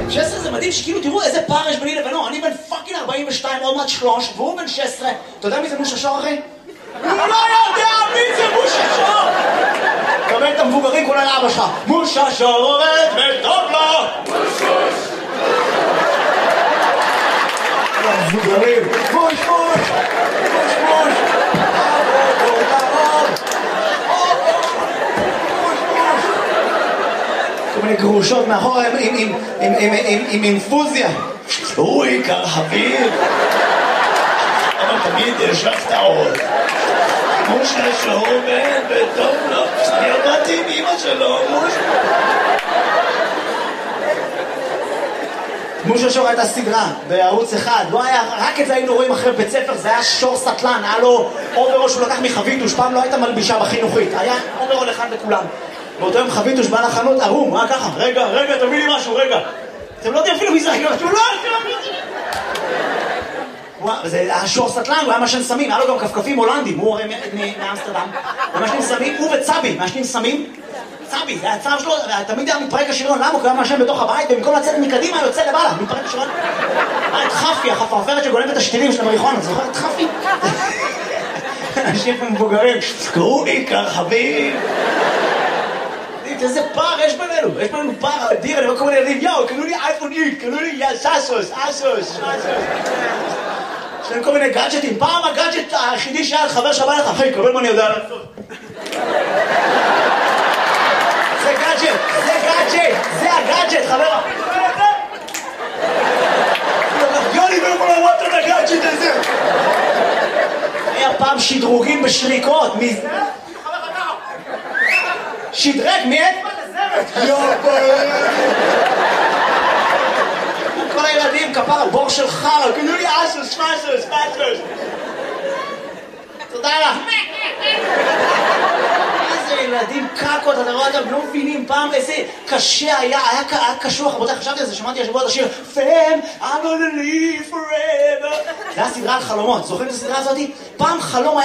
16 זה מדהים שכאילו תראו איזה פער יש ביני לבינו. אני בן פאקינג 42, עוד מעט 3, והוא בן 16. אתה יודע מי זה מושה שור, אחי? הוא לא יודע מי זה מושה שור! תקבל את המבוגרים כולל אבא שלך. מושה שור עובד וטוב לו! המבוגרים. מוש מוש! מוש מוש! כל מיני גרושות מאחורה עם אינפוזיה. הוא עיקר חביב. אבל תמיד יש לך את העוד. מושה שור עובד וטוב לו. אני עבדתי עם אמא שלו. מושה שור הייתה סדרה בערוץ אחד. לא היה, רק את זה היינו רואים אחרי בית ספר. זה היה שור סטלן. היה לו אוברול שהוא לקח מחביתוש. פעם לא הייתה מלבישה בחינוכית. היה אוברול אחד לכולם. באותו יום חביתוש בא לחנות ערום, מה ככה? רגע, תביא לי משהו, רגע. אתם לא יודעים אפילו מי זה, אתם לא יודעים. זה היה שור סטלן, הוא היה מעשן סמים, היה לו גם כפכפים הולנדים, הוא הרי מאמסטרדם. הוא מעשנים סמים, הוא וצבי, מעשנים סמים. צבי, זה הצו שלו, תמיד היה מתפרק השריון, למה? הוא היה מעשן בתוך הבית, ובמקום לצאת מקדימה, יוצא לבעלה, מתפרק השריון. היה את חפי, החפרפרת שגונבת את השתילים של המריחואנה, זוכר את חפי? אנשים מבוגרים, קראו עיקר חביב. איזה פער יש בינינו, יש בינינו פער אדיר, אני רואה כל מיני ילדים, יאו, קנו לי אייפון איקס, קנו לי אסוס. יש להם כל מיני גאדג'טים, פעם הגאדג'ט היחידי שהיה חבר שבא לך, אחי, קבל מה אני יודע לעשות. זה הגאדג'ט, חבר. יוני, ולא לראות את הגאדג'ט הזה. היה פעם שדרוגים בשריקות, שדרג מאצבע לזרת. כל הילדים כפר בור של חרא, קנו לי אסוס. תודה לך. איזה ילדים קקות, אתה רואה אותם, לא מבינים פעם איזה קשה היה קשוח. רבותיי, חשבתי על זה, שמעתי השבוע את השיר Fam, I'm gonna live forever. זה היה סדרה על חלומות, זוכרים את הסדרה הזאת? פעם חלום